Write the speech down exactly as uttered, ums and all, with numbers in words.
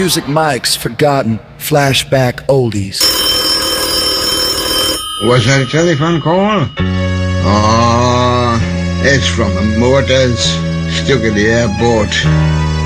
Music Mike's forgotten flashback oldies. Was that a telephone call? Oh, it's from the motors stuck at the airport.